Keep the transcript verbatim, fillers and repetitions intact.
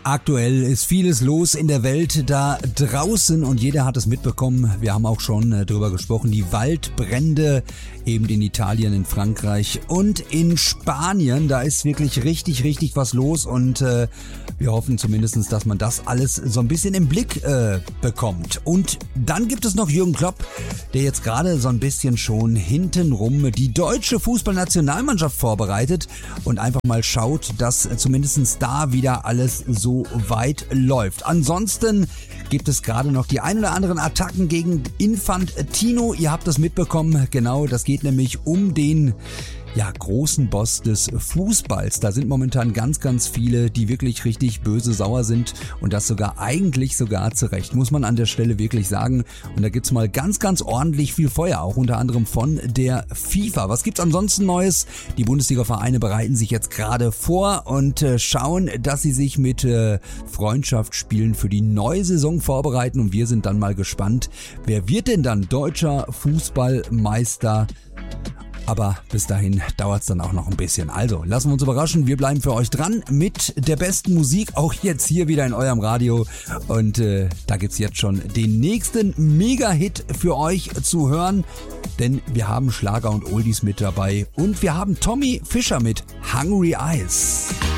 Aktuell ist vieles los in der Welt da draußen und jeder hat es mitbekommen. Wir haben auch schon äh, drüber gesprochen. Die Waldbrände eben in Italien, in Frankreich und in Spanien. Da ist wirklich richtig, richtig was los und äh, wir hoffen zumindest, dass man das alles so ein bisschen im Blick äh, bekommt. Und dann gibt es noch Jürgen Klopp, der jetzt gerade so ein bisschen schon hintenrum die deutsche Fußballnationalmannschaft vorbereitet und einfach mal schaut, dass zumindest da wieder alles so weit läuft. Ansonsten gibt es gerade noch die ein oder anderen Attacken gegen Infantino. Ihr habt das mitbekommen, genau, das geht nämlich um den ja, großen Boss des Fußballs. Da sind momentan ganz, ganz viele, die wirklich richtig böse sauer sind und das sogar eigentlich sogar zu Recht, muss man an der Stelle wirklich sagen. Und da gibt's mal ganz, ganz ordentlich viel Feuer, auch unter anderem von der FIFA. Was gibt's ansonsten Neues? Die Bundesliga-Vereine bereiten sich jetzt gerade vor und äh, schauen, dass sie sich mit äh, Freundschaftsspielen für die neue Saison vorbereiten und wir sind dann mal gespannt, wer wird denn dann deutscher Fußballmeister? Aber bis dahin dauert es dann auch noch ein bisschen. Also, lassen wir uns überraschen. Wir bleiben für euch dran mit der besten Musik. Auch jetzt hier wieder in eurem Radio. Und äh, da gibt's jetzt schon den nächsten Mega-Hit für euch zu hören. Denn wir haben Schlager und Oldies mit dabei. Und wir haben Tommy Fischer mit Hungry Eyes.